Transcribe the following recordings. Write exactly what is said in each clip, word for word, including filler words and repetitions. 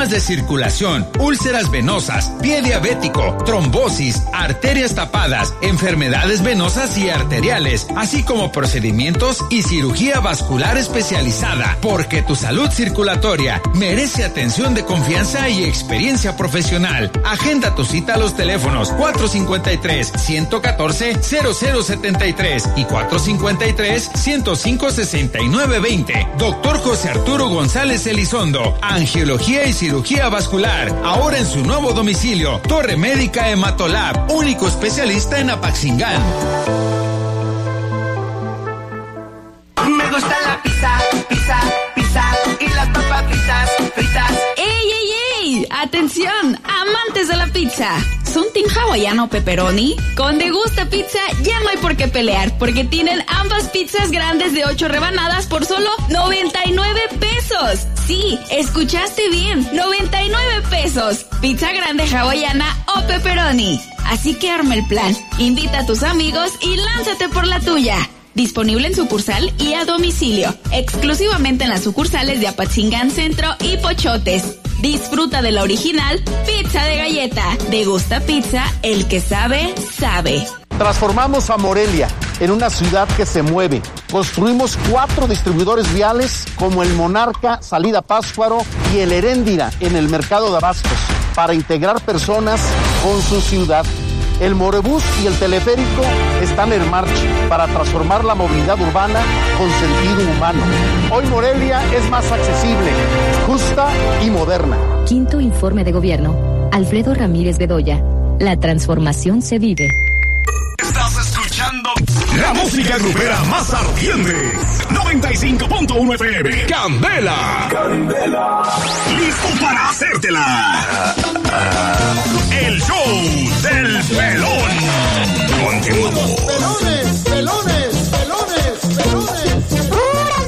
problemas de circulación, úlceras venosas, pie diabético, trombosis, arterias tapadas, enfermedades venosas y arteriales, así como procedimientos y cirugía vascular especializada, porque tu salud circulatoria merece atención de confianza y experiencia profesional. Agenda tu cita a los teléfonos cuatro cinco tres, uno uno cuatro, cero cero siete tres y cuatro cinco tres, uno cinco seis nueve dos cero. Doctor José Arturo González Elizondo, Angiología y Cirugía Vascular, ahora en su nuevo domicilio, Torre Médica Hematolab, único especialista en Apaxingán. Me gusta la pizza, pizza, pizza y las papas fritas, fritas. ¡Ey, ey, ey! ¡Atención! Amantes de la pizza. ¿Son team hawaiano o pepperoni? Con De Gusta Pizza ya no hay por qué pelear, porque tienen ambas pizzas grandes de ocho rebanadas por solo noventa y nueve pesos. Sí, escuchaste bien, noventa y nueve pesos. Pizza grande hawaiana o pepperoni. Así que arma el plan, invita a tus amigos y lánzate por la tuya. Disponible en sucursal y a domicilio, exclusivamente en las sucursales de Apatzingán Centro y Pochotes. Disfruta de la original pizza de galleta. De Gusta Pizza, el que sabe, sabe. Transformamos a Morelia en una ciudad que se mueve. Construimos cuatro distribuidores viales como el Monarca, Salida Pátzcuaro y el Heréndira en el mercado de abastos para integrar personas con su ciudad. El Morebús y el teleférico están en marcha para transformar la movilidad urbana con sentido humano. Hoy Morelia es más accesible, justa y moderna. Quinto informe de gobierno. Alfredo Ramírez Bedoya. La transformación se vive. Estás escuchando la música grupera más ardiente. noventa y cinco punto uno F M. Candela. Candela. Listo para hacértela. El show del pelón. Continuamos. Pelones, pelones, pelones, pelones. Puros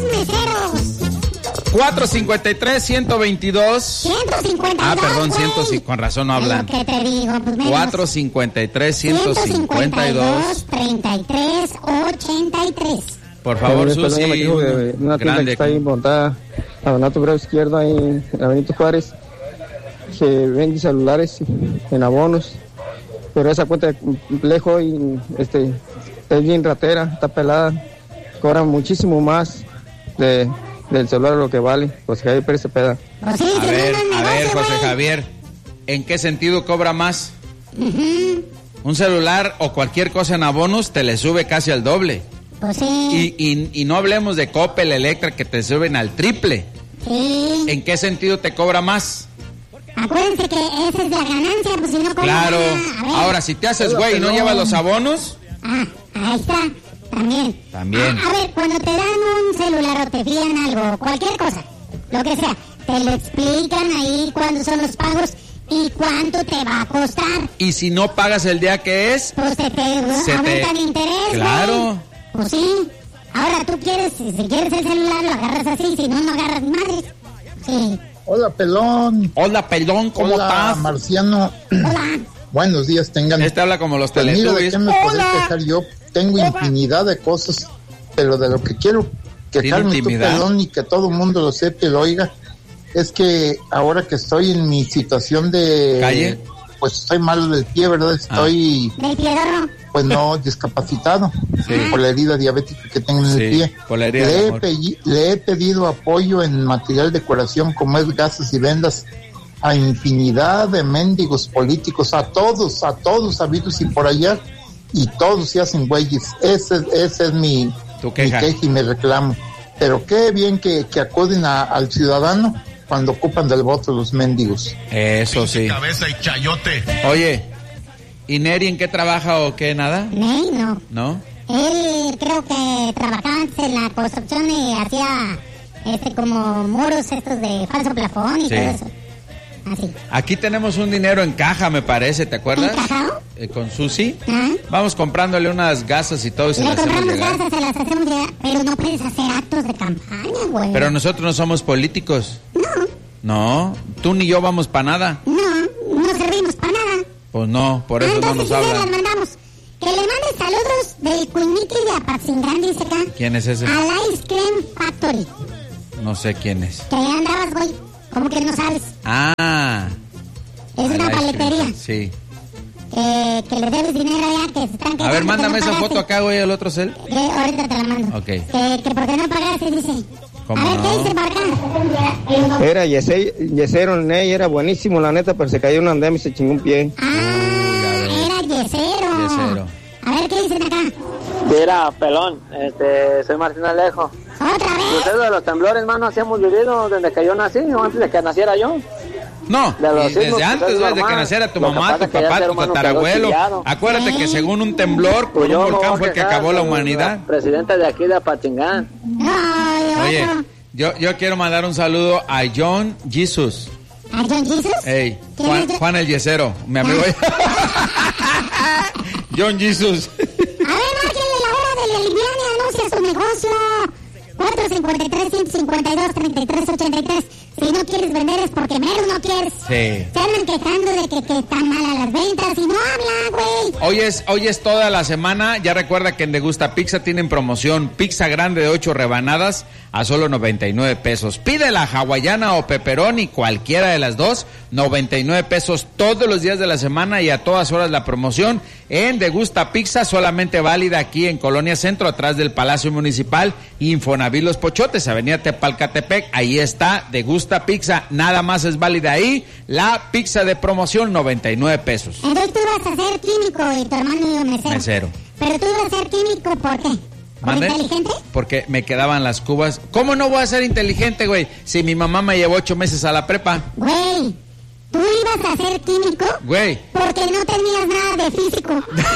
meseros. cuatro cinco tres, uno veintidós. ciento cincuenta y dos. Ah, perdón, güey. cien, con razón no hablan. ¿Qué te digo? Pues menos. cuatro cinco tres, ciento cincuenta y dos. treinta y tres, ochenta y tres. Por favor, Susi. De una tienda que está ahí montada a Donato Bravo Izquierdo, ahí en la Benito Juárez, que vende celulares en abonos, pero esa cuenta de complejo y este es bien ratera, está pelada, cobran muchísimo más de, del celular lo que vale. José Javier Pérez Cepeda. Pues sí, A ver, no, no, a no, ver, no, José güey. Javier, ¿en qué sentido cobra más? Uh-huh. Un celular o cualquier cosa en abonos te le sube casi al doble. Pues sí. Y, y, y no hablemos de Coppel, Electra, que te suben al triple. Sí. ¿En qué sentido te cobra más? Acuérdense que esa es la ganancia, pues si no cobra Claro. nada. Ahora, si te haces güey y no llevas los abonos, Ah, ahí está, también. también. Ah, a ver, cuando te dan un celular o te fían algo, cualquier cosa, lo que sea, te lo explican ahí cuándo son los pagos y cuánto te va a costar. Y si no pagas el día que es, Pues te, te Se aumentan te- interés, Claro. güey. Pues sí. Ahora tú quieres, si si quieres el celular, lo agarras así, si no, no agarras madres. Sí. Hola, pelón. Hola, pelón, ¿cómo Hola, estás? Marciano. Hola. Buenos días, tengan. Este habla como los Pues mira, ¿de teletubbies. qué me podré quejar yo? Tengo infinidad de cosas, pero de lo que quiero quejarme tú, intimidad? pelón, y que todo el mundo lo sepa y lo oiga, es que ahora que estoy en mi situación de... ¿Calle? Pues estoy malo del pie, ¿verdad? Estoy... Del piedorro. Pues no, discapacitado Sí. por la herida diabética que tengo en Sí, el pie. por la herida de le, he amor. pedi- le he pedido apoyo en material de curación como es gasas y vendas a infinidad de mendigos políticos, a todos, a todos habidos y por allá, y todos se hacen güeyes. Ese, ese es mi, Tu mi queja. queja y mi reclamo. Pero qué bien que, que acuden a- al ciudadano cuando ocupan del voto los mendigos. Eso sí. Cabeza y chayote. Oye, ¿y Neri en qué trabaja o qué, nada? Ney, no. ¿No? Él creo que trabajaba antes en la construcción y hacía este como muros estos de falso plafón y Sí. todo eso. Así. Aquí tenemos un dinero en caja, me parece, ¿te acuerdas? ¿Encajado? Eh, con Susi. ¿Ah? Vamos comprándole unas gasas y todo y se Le las hacemos compramos llegar. gasas, se las hacemos llegar, pero no puedes hacer actos de campaña, güey. Pero nosotros no somos políticos. No, No, tú ni yo vamos para nada. no, no servimos para nada. Pues no, por eso no Entonces, nos sí se las hablan. mandamos. Que le manden saludos del Cuiniqui de Apatzingán, dice acá. ¿Quién es ese? Al Ice Cream Factory. No sé quién es. Que andabas, güey. ¿Cómo que no sabes? Ah, paletería. Sí. Que, que le debes dinero ya, que se están quedando. A ver, mándame no esa foto acá, güey, el otro cel. Que ahorita te la mando. Ok. Que, que porque no pagaste, dice. ¿Cómo a ver, no? ¿qué dice para acá? Era yese, yesero, Ney, era buenísimo, la neta, pero se cayó un andén y se chingó un pie. Ah, era yesero. Yesero. A ver, ¿qué dicen acá? Mira, pelón, este, soy Martín Alejo. ¿Otra vez? Ustedes de los temblores, hermano, así hemos vivido desde que yo nací, o antes de que naciera yo. No, De los y desde sismos, antes, pues, es güey, de que normal. naciera tu Lo que mamá, pasa tu es que ya el papá, ser tu humano tatarabuelo. quedó chillado. Acuérdate que según un temblor, Pues un yo me volcán voy a fue el que quejar acabó la del humanidad. Presidente de aquí de Apachingán. Ay, Oye, otro. yo, yo quiero mandar un saludo a John Jesus. ¿A John Jesus? Ey, ¿Quién Juan, es John? Juan el Yesero, mi amigo. John Jesus. A ver, márquenle la hora de la Liliana y anuncia su negocio. cuatro cinco tres, ciento cincuenta y dos, treinta y tres ochenta y tres. Si no quieres vender es porque mero no quieres. Sí. Se andan quejando de que, que están malas las ventas y no hablan, güey. Hoy es, hoy es toda la semana. Ya recuerda que en Degusta Pizza tienen promoción. Pizza grande de ocho rebanadas a solo noventa y nueve pesos. Pide la hawaiana o pepperoni, cualquiera de las dos, noventa y nueve pesos todos los días de la semana y a todas horas la promoción en Degusta Pizza, solamente válida aquí en Colonia Centro, atrás del Palacio Municipal, Infonavit Los Pochotes, Avenida Tepalcatepec. Ahí está Degusta Pizza, nada más es válida ahí. La pizza de promoción, noventa y nueve pesos. Entonces tú ibas a ser químico y tu hermano iba a mesero. Mesero. Pero tú ibas a ser químico, ¿por qué? ¿Por ¿Mande? inteligente? Porque me quedaban las cubas. ¿Cómo no voy a ser inteligente, güey? Si mi mamá me llevó ocho meses a la prepa. Güey, ¿tú ibas a ser químico? Güey. Porque no tenías nada de físico.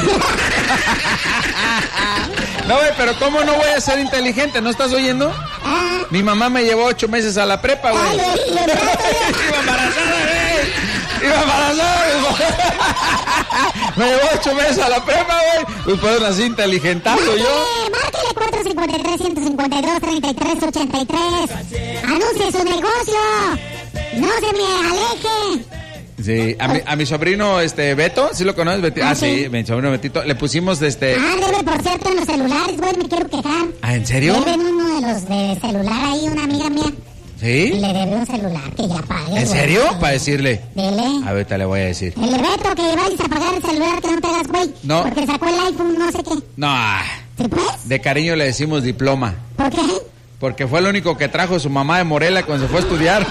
No, güey, pero ¿cómo no voy a ser inteligente? ¿No estás oyendo? Ah. Mi mamá me llevó ocho meses a la prepa, güey. Ay, güey, lo trato de- Iba embarazada, güey. Iba embarazada, güey. Me llevó ocho meses a la prepa, güey. Pues pues así inteligentazo yo. Márquele, márquele cuatro cinco tres, ciento cincuenta y dos, treinta y tres ochenta y tres. Anuncie su negocio. No se me aleje. Sí, a mi, a mi sobrino, este, Beto, ¿sí lo conoces? Beti- ah, sí, mi sobrino Betito, le pusimos, este... Ah, debe, por cierto, en los celulares, güey, me quiero quejar. ¿Ah, en serio? Deben uno de los de celular ahí, una amiga mía. ¿Sí? Le debe un celular que ya pague. ¿En güey. serio? Para decirle. Dele. Ahorita le voy a decir. El Beto, que vayas a pagar el celular que no pegas, güey. No. Porque sacó el iPhone, no sé qué. No, ah, ¿Sí, pues? de cariño le decimos diploma. ¿Por qué? Porque fue el único que trajo su mamá de Morelia cuando se fue a estudiar.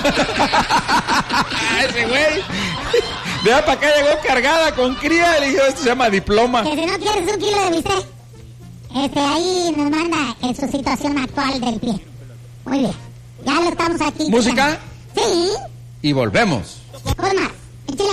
Ese güey. De allá para acá llegó cargada con cría. Le dijo, esto se llama diploma. Que si no quieres un kilo de bistec, este, ahí nos manda en su situación actual del pie. Muy bien. Ya lo estamos aquí. ¿Música? Sí. Y volvemos. Con más.